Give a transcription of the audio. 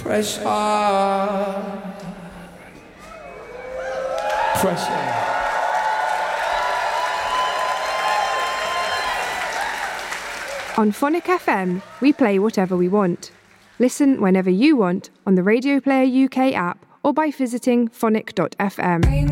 Pressure. On Phonic FM, we play whatever we want. Listen whenever you want on the Radio Player UK app or by visiting phonic.fm.